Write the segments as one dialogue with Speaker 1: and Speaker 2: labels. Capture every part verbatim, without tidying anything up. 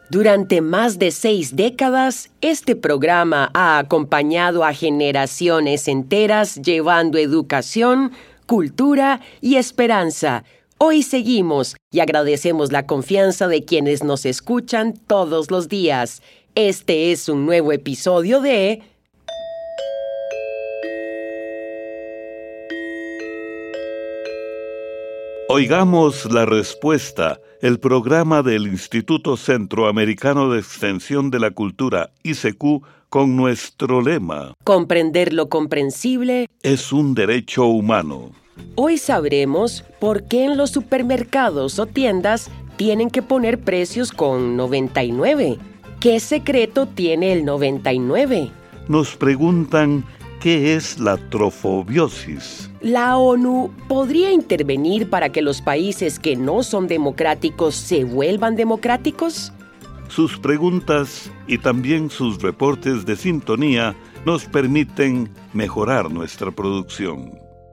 Speaker 1: Durante más de seis décadas, este programa ha acompañado a generaciones enteras llevando educación, cultura y esperanza. Hoy seguimos y agradecemos la confianza de quienes nos escuchan todos los días. Este es un nuevo episodio de...
Speaker 2: Oigamos la respuesta, el programa del Instituto Centroamericano de Extensión de la Cultura, I C Q, con nuestro lema:
Speaker 1: Comprender lo comprensible
Speaker 2: es un derecho humano.
Speaker 1: Hoy sabremos por qué en los supermercados o tiendas tienen que poner precios con noventa y nueve. ¿Qué secreto tiene el noventa y nueve?
Speaker 2: Nos preguntan ¿qué es la trofobiosis?
Speaker 1: ¿La ONU podría intervenir para que los países que no son democráticos se vuelvan democráticos?
Speaker 2: Sus preguntas y también sus reportes de sintonía nos permiten mejorar nuestra producción.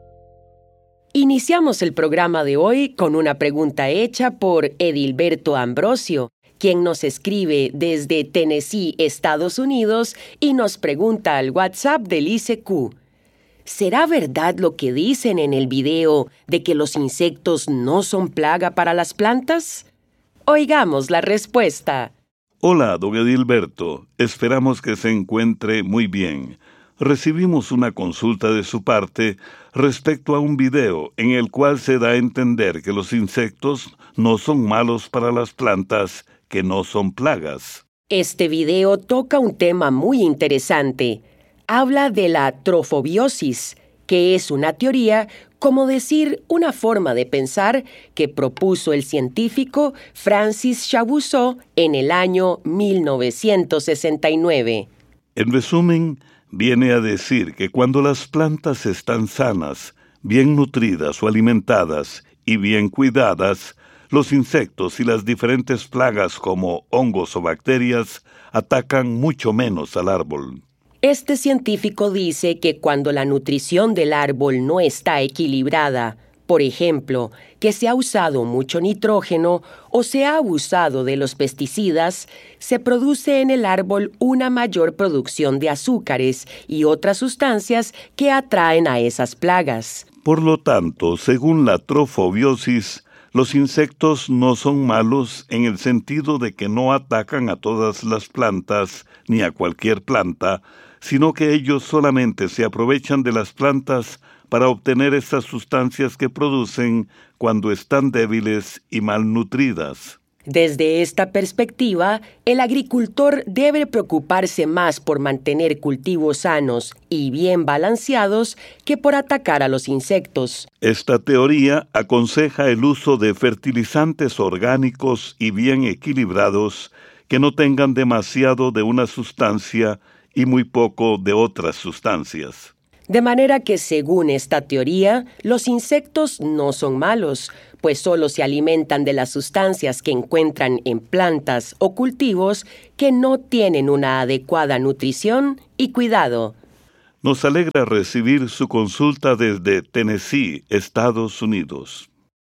Speaker 1: Iniciamos el programa de hoy con una pregunta hecha por Edilberto Ambrosio, quien nos escribe desde Tennessee, Estados Unidos, y nos pregunta al WhatsApp del I C Q. ¿Será verdad lo que dicen en el video de que los insectos no son plaga para las plantas? Oigamos la respuesta.
Speaker 2: Hola, don Edilberto. Esperamos que se encuentre muy bien. Recibimos una consulta de su parte respecto a un video en el cual se da a entender que los insectos no son malos para las plantas, que no son plagas.
Speaker 1: Este video toca un tema muy interesante. Habla de la trofobiosis, que es una teoría, como decir, una forma de pensar que propuso el científico Francis Chabouzot en el año mil novecientos sesenta y nueve.
Speaker 2: En resumen, viene a decir que cuando las plantas están sanas, bien nutridas o alimentadas y bien cuidadas, los insectos y las diferentes plagas como hongos o bacterias atacan mucho menos al árbol.
Speaker 1: Este científico dice que cuando la nutrición del árbol no está equilibrada, por ejemplo, que se ha usado mucho nitrógeno o se ha abusado de los pesticidas, se produce en el árbol una mayor producción de azúcares y otras sustancias que atraen a esas plagas.
Speaker 2: Por lo tanto, según la trofobiosis, los insectos no son malos en el sentido de que no atacan a todas las plantas ni a cualquier planta, sino que ellos solamente se aprovechan de las plantas para obtener esas sustancias que producen cuando están débiles y malnutridas.
Speaker 1: Desde esta perspectiva, el agricultor debe preocuparse más por mantener cultivos sanos y bien balanceados que por atacar a los insectos.
Speaker 2: Esta teoría aconseja el uso de fertilizantes orgánicos y bien equilibrados que no tengan demasiado de una sustancia y muy poco de otras sustancias.
Speaker 1: De manera que, según esta teoría, los insectos no son malos, pues solo se alimentan de las sustancias que encuentran en plantas o cultivos que no tienen una adecuada nutrición y cuidado.
Speaker 2: Nos alegra recibir su consulta desde Tennessee, Estados Unidos.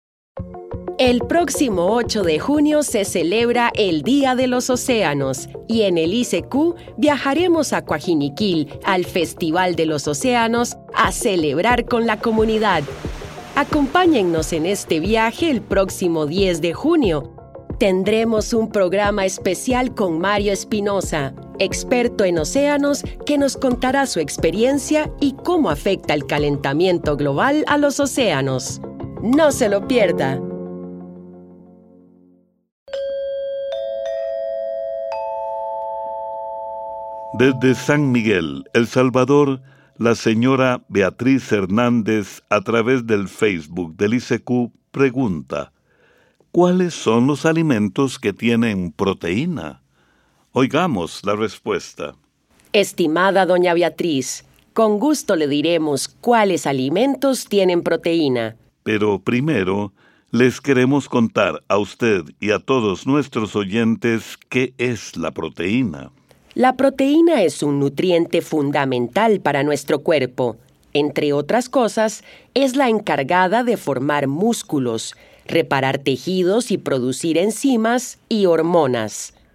Speaker 1: El próximo ocho de junio se celebra el Día de los Océanos y en el I C Q viajaremos a Coajiniquil, al Festival de los Océanos, a celebrar con la comunidad. Acompáñennos en este viaje el próximo diez de junio. Tendremos un programa especial con Mario Espinosa, experto en océanos, que nos contará su experiencia y cómo afecta el calentamiento global a los océanos. No se lo pierda.
Speaker 2: Desde San Miguel, El Salvador, la señora Beatriz Hernández, a través del Facebook del I C Q, pregunta: ¿cuáles son los alimentos que tienen proteína? Oigamos la respuesta.
Speaker 1: Estimada doña Beatriz, con gusto le diremos cuáles alimentos tienen proteína.
Speaker 2: Pero primero, les queremos contar a usted y a todos nuestros oyentes qué es la proteína.
Speaker 1: La proteína es un nutriente fundamental para nuestro cuerpo. Entre otras cosas, es la encargada de formar músculos, reparar tejidos y producir enzimas y hormonas.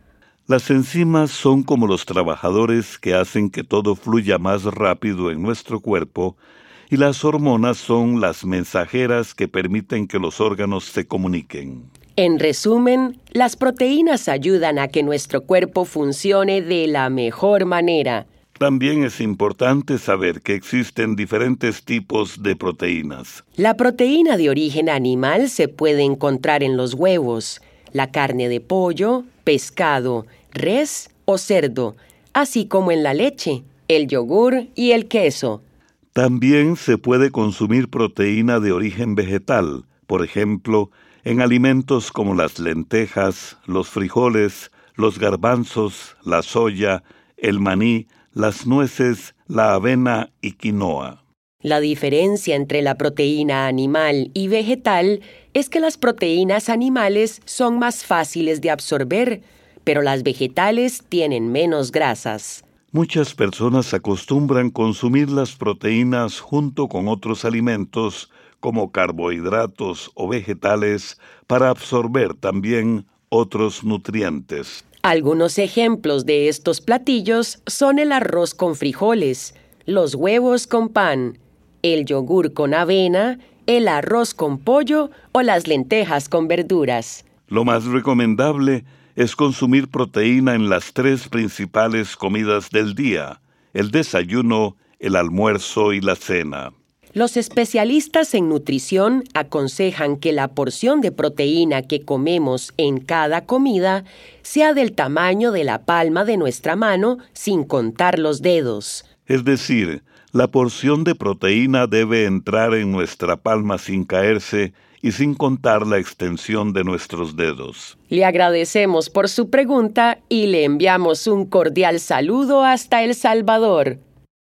Speaker 2: Las enzimas son como los trabajadores que hacen que todo fluya más rápido en nuestro cuerpo, y las hormonas son las mensajeras que permiten que los órganos se comuniquen.
Speaker 1: En resumen, las proteínas ayudan a que nuestro cuerpo funcione de la mejor manera.
Speaker 2: También es importante saber que existen diferentes tipos de proteínas.
Speaker 1: La proteína de origen animal se puede encontrar en los huevos, la carne de pollo, pescado, res o cerdo, así como en la leche, el yogur y el queso.
Speaker 2: También se puede consumir proteína de origen vegetal, por ejemplo, en alimentos como las lentejas, los frijoles, los garbanzos, la soya, el maní, las nueces, la avena y quinoa.
Speaker 1: La diferencia entre la proteína animal y vegetal es que las proteínas animales son más fáciles de absorber, pero las vegetales tienen menos grasas.
Speaker 2: Muchas personas acostumbran consumir las proteínas junto con otros alimentos como carbohidratos o vegetales para absorber también otros nutrientes.
Speaker 1: Algunos ejemplos de estos platillos son el arroz con frijoles, los huevos con pan, el yogur con avena, el arroz con pollo o las lentejas con verduras.
Speaker 2: Lo más recomendable es consumir proteína en las tres principales comidas del día: el desayuno, el almuerzo y la cena.
Speaker 1: Los especialistas en nutrición aconsejan que la porción de proteína que comemos en cada comida sea del tamaño de la palma de nuestra mano, sin contar los dedos.
Speaker 2: Es decir, la porción de proteína debe entrar en nuestra palma sin caerse y sin contar la extensión de nuestros dedos.
Speaker 1: Le agradecemos por su pregunta y le enviamos un cordial saludo hasta El Salvador.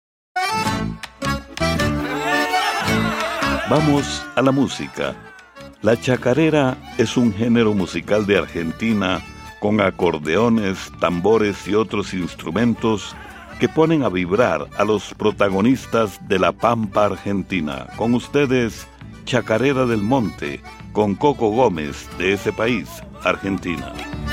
Speaker 2: Vamos a la música. La chacarera es un género musical de Argentina con acordeones, tambores y otros instrumentos que ponen a vibrar a los protagonistas de la pampa argentina. Con ustedes, Chacarera del Monte, con Coco Gómez de ese país, Argentina.